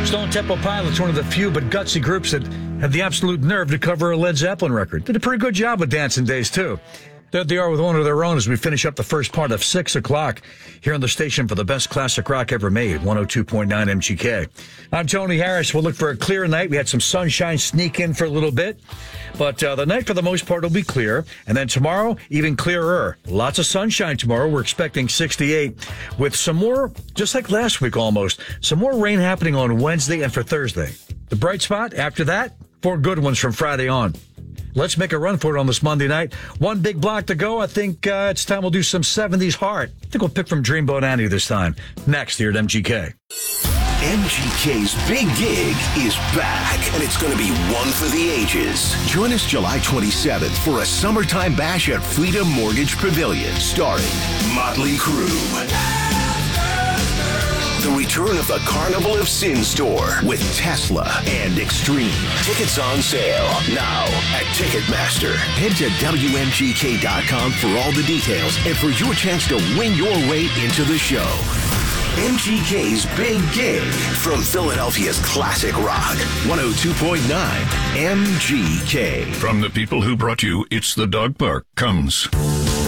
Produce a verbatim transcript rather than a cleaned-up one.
Stone Temple Pilots, one of the few but gutsy groups that had the absolute nerve to cover a Led Zeppelin record. Did a pretty good job with Dancing Days, too. There they are with one of their own as we finish up the first part of six o'clock here on the station for the best classic rock ever made, one oh two point nine M G K. I'm Tony Harris. We'll look for a clear night. We had some sunshine sneak in for a little bit, but uh, the night for the most part will be clear. And then tomorrow, even clearer. Lots of sunshine tomorrow. We're expecting sixty-eight with some more, just like last week almost, some more rain happening on Wednesday and for Thursday. The bright spot after that, four good ones from Friday on. Let's make a run for it on this Monday night. One big block to go. I think uh, it's time we'll do some seventies heart. I think we'll pick from Dreamboat Annie this time. Next here at M G K. M G K's Big Gig is back, and it's going to be one for the ages. Join us July twenty-seventh for a summertime bash at Freedom Mortgage Pavilion, starring Motley Crue. The return of the Carnival of Sin Store with Tesla and Extreme. Tickets on sale now at Ticketmaster. Head to W M G K dot com for all the details and for your chance to win your way into the show. M G K's Big Gig from Philadelphia's classic rock. one oh two point nine M G K. From the people who brought you It's the Dog Park comes